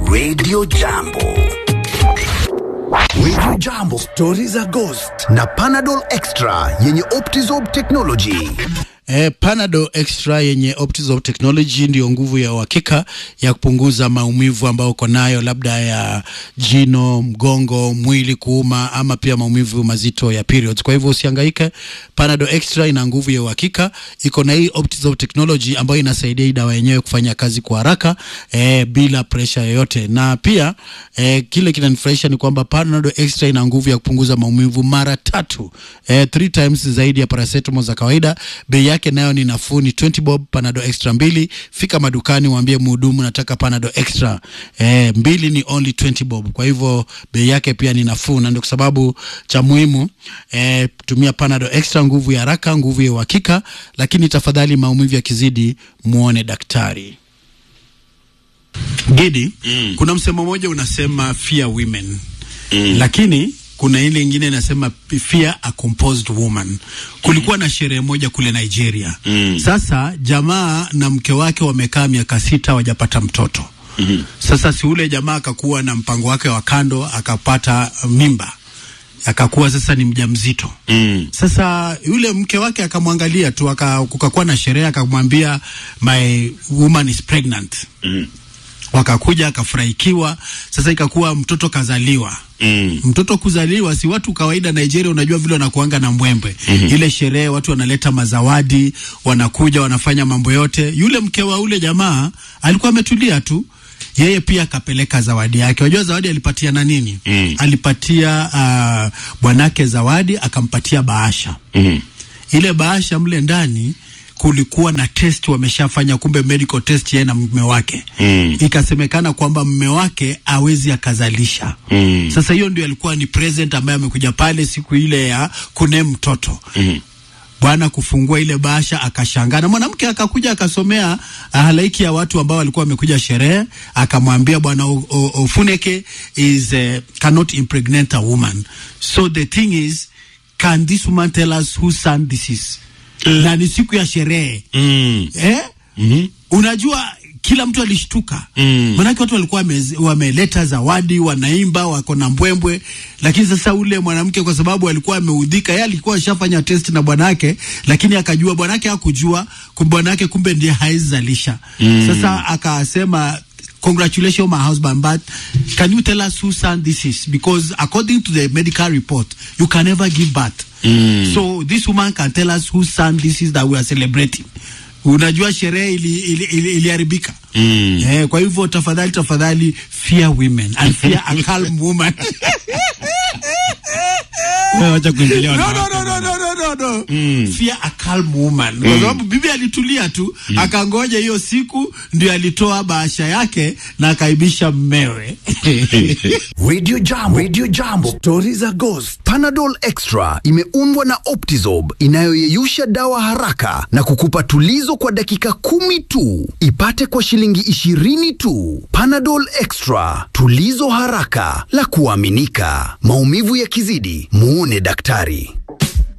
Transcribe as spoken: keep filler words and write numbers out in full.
Radio Jambo. Radio Jambo, stories are ghost na Panadol Extra yenye Optizorb technology. Eh, Panadol Extra yenye Optizorb technology ndio nguvu ya uhakika ya kupunguza maumivu ambayo uko nayo, labda ya jino, mgongo, mwili kuuma, ama pia maumivu mazito ya periods. Kwa hivyo usihangaike, Panadol Extra ina nguvu ya uhakika, iko na hii Optizorb technology ambayo inasaidia hii dawa yenyewe kufanya kazi kwa haraka eh, bila pressure yoyote. Na pia eh, kile kinanifurahisha ni kwamba Panadol Extra ina nguvu ya kupunguza maumivu mara tatu, eh, three times zaidi ya paracetamol za kawaida. Bei yake nayo ni nafuu, ni twenty bob Panadol Extra mbili. Fika madukani waambie mhudumu nataka Panadol Extra eh, mbili ni only twenty bob. Kwa hivyo bei yake pia ni nafuu, na ndio kwa sababu cha muhimu eh, tumia Panadol Extra, nguvu ya haraka, nguvu ya uhakika. Lakini tafadhali, maumivu yakizidi muone daktari. Gidi, mm. kuna msemo mmoja unasema fear women, mm. lakini kuna ile ingine inasema fear a composed woman. Kulikuwa mm. na sherehe moja kule Nigeria. Mm. Sasa jamaa na mke wake wamekaa miaka sita wajapata mtoto. Mm. Sasa si ule jamaa akakuwa na mpango wake wa kando, akapata mimba. Akakuwa sasa ni mjamzito. Mm. Sasa yule mke wake akamwangalia tu, akakuwa na sherehe, akamwambia my woman is pregnant. Mm. Wakakuja, akafurahikiwa. Sasa ikakuwa mtoto kazaliwa. Mm. Mtoto kuzaliwa, si watu kawaida Nigeria, unajua vile wanakuanga na mbwembe. Mm-hmm. Ile sherehe watu wanaleta mazawadi, wanakuja wanafanya mambo yote. Yule mke wa ule jamaa alikuwa ametulia tu. Yeye pia akapeleka zawadi yake. Unajua zawadi alipatia na nini? Mm. Alipatia uh, bwanake zawadi, akampatia bahasha. Mm. Ile bahasha mle ndani kulikuwa na test wameshafanya, kumbe medical test yeye na mume wake. Mm. Ikasemekana kwamba mume wake hawezi akazalisha. Mm. Sasa hiyo ndio alikuwa ni present ambaye amekuja pale siku ile ya kune mtoto. Mm. Bwana kufungua ile bahasha akashangaa, na mwanamke akakuja akasomea halaiki ya watu ambao walikuwa wamekuja sherehe, akamwambia bwana Ofuneke is uh, cannot impregnate a woman. So the thing is, can this woman tell us whose son this is? Mm. Na ni siku ya sherehe. Mm. Eh? Mm-hmm. Unajua kila mtu alishtuka. Mm. Manake watu walikuwa wameleta zawadi, wanaimba, wako na mbwembwe, lakini sasa ule mwanamke kwa sababu alikuwa ameudhika, yeye alikuwa ashafanya test na bwanake, lakini akajua bwanake hakujua, kumbe bwanake kumbe ndiye haizalisha. Mm. Sasa akasema, congratulations my husband, but can you tell us whose son this is? Because according to the medical report, you can never give birth. Mm. So this woman can tell us whose son this is that we are celebrating. Unajua sherehe iliharibika. Ili, ili mm. Eh, kwa hivyo tafadhali tafadhali fear women and fear a calm woman. Wacha kuendelea. No no no no no no no no. Mm. Fear a calm woman. Mm. Kwa sababu bibi alitulia tu, mm. akangoja hiyo siku ndio alitoa bahasha yake na akaibisha mmewe. Radio Jambo, Radio Jambo, stories are ghost. Panadol Extra imeundwa na Optizorb inayoyeyusha dawa haraka na kukupa tulizo kwa dakika kumi tu. Ipate kwa shilingi ishirini tu. Panadol Extra, tulizo haraka la kuaminika. Maumivu yakizidi muone daktari.